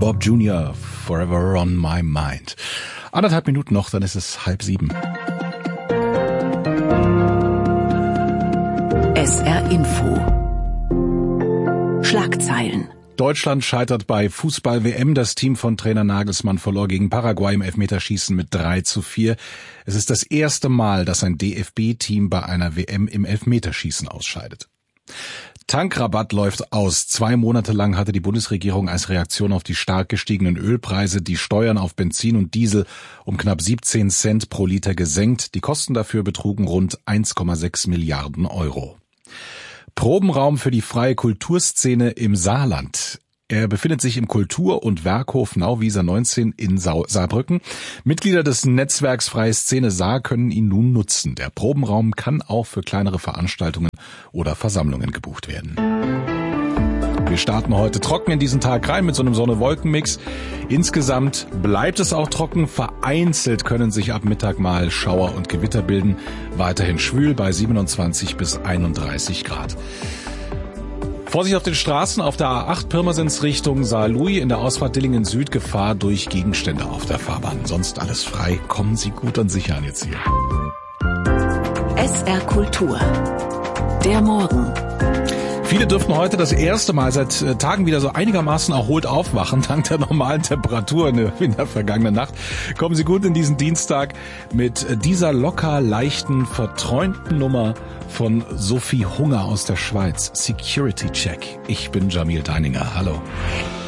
Bob Jr., Forever on My Mind. 1,5 Minuten noch, dann ist es 6:30. SR Info. Schlagzeilen. Deutschland scheitert bei Fußball-WM. Das Team von Trainer Nagelsmann verlor gegen Paraguay im Elfmeterschießen mit 3:4. Es ist das erste Mal, dass ein DFB-Team bei einer WM im Elfmeterschießen ausscheidet. Tankrabatt läuft aus. 2 Monate lang hatte die Bundesregierung als Reaktion auf die stark gestiegenen Ölpreise die Steuern auf Benzin und Diesel um knapp 17 Cent pro Liter gesenkt. Die Kosten dafür betrugen rund 1,6 Milliarden Euro. Probenraum für die freie Kulturszene im Saarland. Er befindet sich im Kultur- und Werkhof Nauwieser 19 in Saarbrücken. Mitglieder des Netzwerks Freie Szene Saar können ihn nun nutzen. Der Probenraum kann auch für kleinere Veranstaltungen oder Versammlungen gebucht werden. Wir starten heute trocken in diesen Tag rein mit so einem Sonne-Wolken-Mix. Insgesamt bleibt es auch trocken. Vereinzelt können sich ab Mittag mal Schauer und Gewitter bilden. Weiterhin schwül bei 27 bis 31 Grad. Vorsicht auf den Straßen, auf der A8 Pirmasens Richtung Saarlouis, in der Ausfahrt Dillingen Süd Gefahr durch Gegenstände auf der Fahrbahn. Sonst alles frei. Kommen Sie gut und sicher an Ihr Ziel. SR Kultur. Der Morgen. Viele dürften heute das erste Mal seit Tagen wieder so einigermaßen erholt aufwachen, dank der normalen Temperatur in der vergangenen Nacht. Kommen Sie gut in diesen Dienstag mit dieser locker leichten, verträumten Nummer von Sophie Hunger aus der Schweiz. Security Check. Ich bin Jamil Deininger. Hallo.